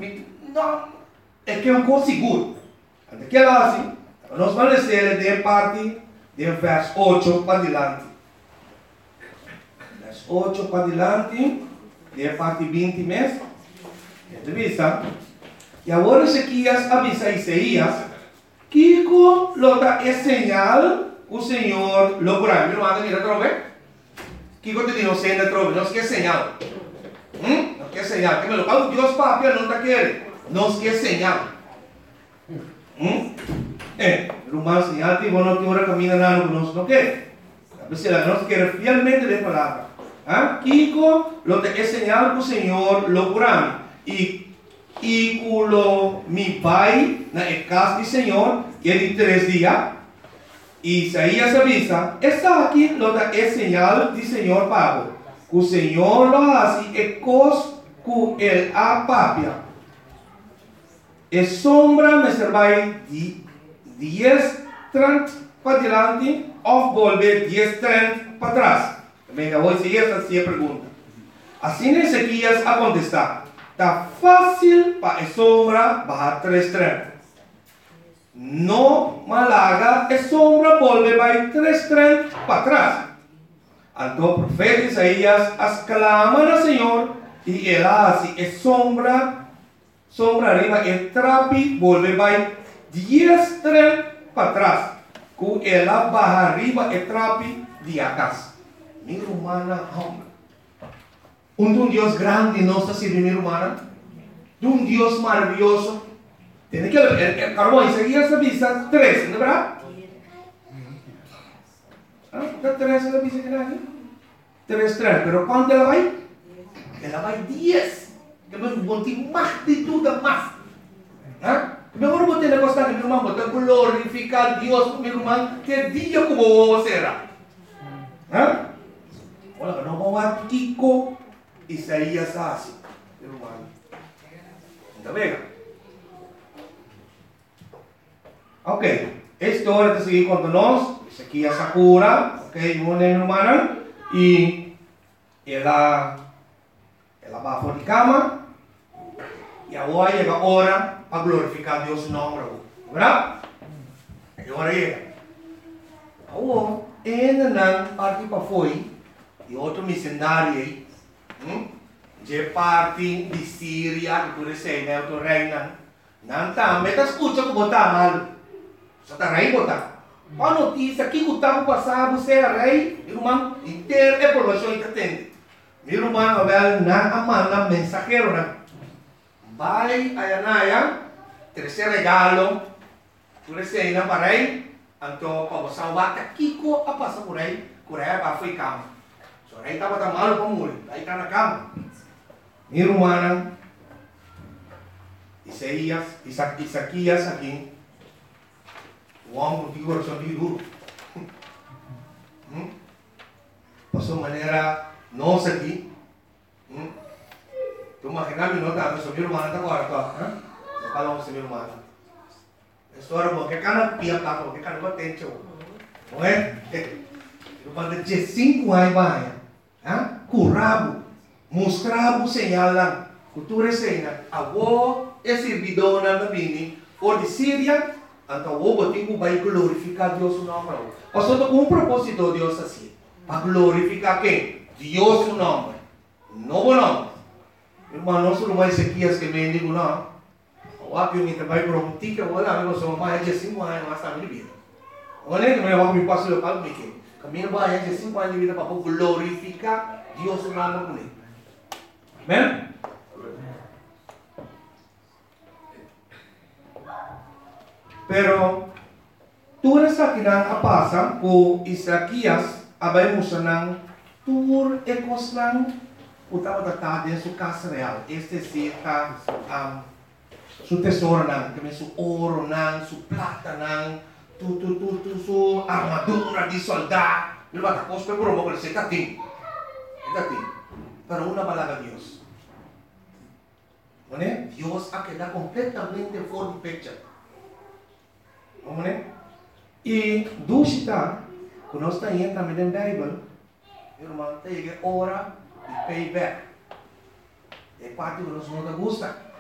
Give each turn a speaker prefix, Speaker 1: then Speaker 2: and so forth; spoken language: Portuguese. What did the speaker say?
Speaker 1: não, é que eu consigo. Aquela assim, nós vamos ler de parte de verso 8 para adiante. Verso 8 para adiante, de parte 20 mesmo. Entrevista. E agora Ezequias avisa a Isaías que lo da é señal o Senhor lo curará. Meu irmão, mira outra vez. Que te digo, se ainda trove, não quer señal. Não quer señal. Que me lo pago Deus papel não está querendo. Não quer señal. Rumah señal que bueno que ahora camina nada no quer. A veces la nos quiere fielmente de palabra. Kiko lo de é señal que o Senhor lo curará. E culo mi pai na casa do Senhor e de 3 dias. E Isaías avisa, está aqui lo da é señal do Senhor Pablo. O Senhor lo hace e cos cu el apapia. E sombra me servai de 10-30 para diante ou volver 10-30 para trás. Também hoje essa é a pergunta. Assim Ezequias a contestar. Está fácil para a sombra bajar 3-30. No malaga a sombra volve vai 3-30 para trás. Então o profeta Isaías exclama ao Senhor e ele hace a sombra arriba e trapi volve vai 10-30 para trás. Com ela baja arriba e trapi de atrás. Minha humana homem. Um Deus grande não está servindo humana. De um Deus maravilhoso. Tem que ver, Carmão, Isaías avisa 3, não é verdade? Está 3 na avisa que não é? 3, pero quanto ela vai? Ela vai 10. Que vai botar mais de tudo, mais. Melhor botar negócio da minha irmã, botar glorificar Deus, minha irmã, que dia como você era. Olha, não vamos a Kiko. Isaías assim, meu irmão. Está bem? Ok. A história está seguindo com nós. Ezequias Sakura, ok, meu irmão. E ela vai fora de cama. E agora chega a hora para glorificar Deus no nome. Verdade? Agora chega. Agora, ainda não parte para foi. E outro missionário aí. De parte de Síria, que tu recém, né? Tu reina. Não tá, mas tá escuta que botar mal. Só tá rei botar. A notícia que o tempo passado você é rei, irmão, inteiro é população que atende. Meu irmão, Abel, na amanda mensageiro, né? Vai a Anaya, terceiro regalo, tu recém, né? Para rei, então, para você salvar, Kiko a passar por aí, para foi cama. So, rei estava tão malo para morrer, aí está na cama. Minha irmã, Isaías aqui, o homem que coração de duro. Passou maneira nossa aqui. Tu imagina não tá, sou minha irmã agora, tá? Eu falo com minha irmã. História boa, que cara pia tá, que cara potente, não é? Eu falei de 5 anos vai, curabo. Mostrava o sinal lá, cultura cena, avó é servidora na bini, ou de Síria, então o botico vai glorificar Deus no nome. Pastor, com um propósito Deus assim, para glorificar quem? Deus no nome, novo nome. Irmão, não sou mais Ezequias que me digo não. O aqui eu me trabalho por um tica, vou lá, eu sou mais de 5 anos, mas está minha vida. Olha que eu me passo local, me que caminho mais de 5 anos de vida para glorificar Deus no nome comigo. Amém? Pero tudo isso que não passa com Isaías, abrimos não tudo é coisa o estava tratado em sua casa real. Este está seu tesouro não, também seu ouro não, sua prata não, sua armadura de soldado. Ele vai estar coisa por uma coisa, está tem, para uma palavra de Deus. Deus ha quedado completamente fora de picture. E dúvida, quando nós estamos também na Bíblia, irmão, tem hora de payback. É parte que nós não gosta.